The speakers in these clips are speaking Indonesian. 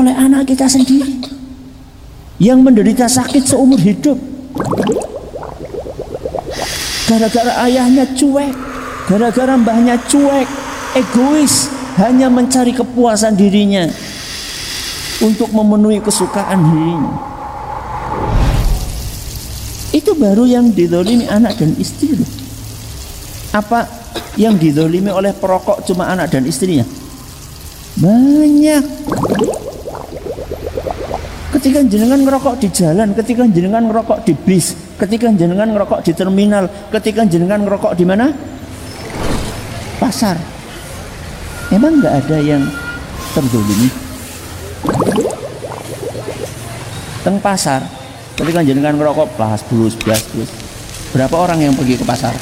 oleh anak kita sendiri yang menderita sakit seumur hidup gara-gara ayahnya cuek, gara-gara mbahnya cuek, egois, hanya mencari kepuasan dirinya untuk memenuhi kesukaan dirinya. Itu baru yang dizalimi anak dan istri loh. Apa yang dizalimi oleh perokok cuma anak dan istrinya? Banyak. Ketika jenengan ngerokok di jalan, ketika jenengan ngerokok di bis, ketika jenengan ngerokok di terminal, ketika jenengan ngerokok di mana? Pasar. Emang nggak ada yang terzalimi? Teng pasar, ketika jenengan ngerokok belas bulus. Berapa orang yang pergi ke pasar?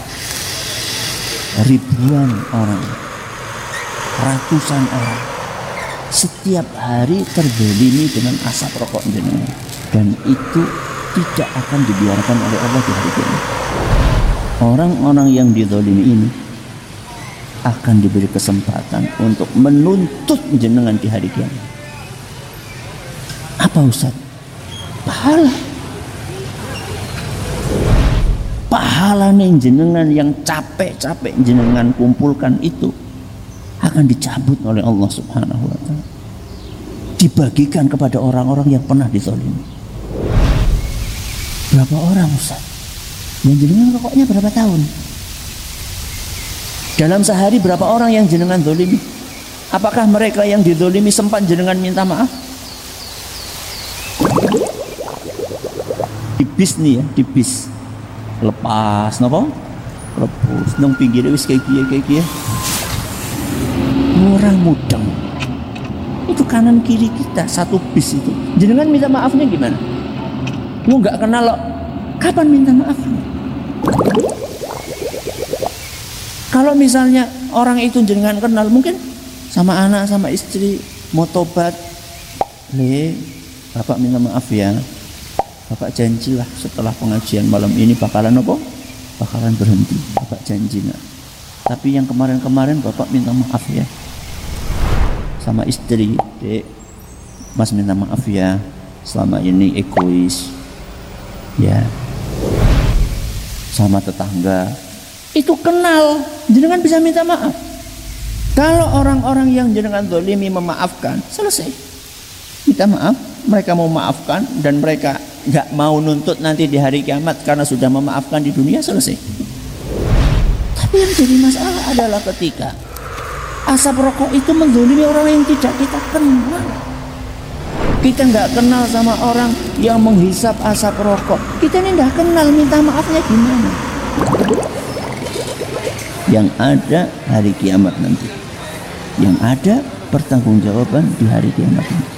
Ribuan orang, ratusan orang. Setiap hari terzalimi dengan asap rokok jenengan, dan itu tidak akan dibiarkan oleh Allah di hari kiamat. Orang-orang yang dizalimi ini akan diberi kesempatan untuk menuntut jenengan di hari kiamat. Apa Ustaz? Pahala nih jenengan yang capek-capek jenengan kumpulkan itu akan dicabut oleh Allah Subhanahu wa ta'ala, dibagikan kepada orang-orang yang pernah dizalimi. Berapa orang Ustaz? Yang jenengan rokoknya berapa tahun? Dalam sehari berapa orang yang jenengan zalimi? Apakah mereka yang dizalimi sempat jenengan minta maaf? Di bis nih ya, di bis lepas napa? Lepus nang pinggir wis kayak kiye. Orang mudeng. Itu kanan kiri kita satu bis itu. Jenengan minta maafnya gimana? Mau nggak kenal loh. Kapan minta maafnya? Kalau misalnya orang itu jenengan kenal, mungkin sama anak sama istri mau tobat, Bapak minta maaf ya. Bapak janjilah setelah pengajian malam ini bakalan apa? Bakalan berhenti. Bapak janji nak. Tapi yang kemarin-kemarin Bapak minta maaf ya. Sama istri, Dek, Mas minta maaf ya. Selama ini egois. Ya. Sama tetangga. Itu kenal, jenengan bisa minta maaf. Kalau orang-orang yang jenengan zalimi memaafkan, selesai. Minta maaf, mereka mau maafkan dan mereka nggak mau nuntut nanti di hari kiamat karena sudah memaafkan di dunia, selesai. Tapi yang jadi masalah adalah ketika asap rokok itu menzalimi orang yang tidak kita kenal. Kita nggak kenal sama orang yang menghisap asap rokok. Kita ini nggak kenal, minta maafnya gimana? Yang ada hari kiamat nanti, yang ada pertanggungjawaban di hari kiamat nanti.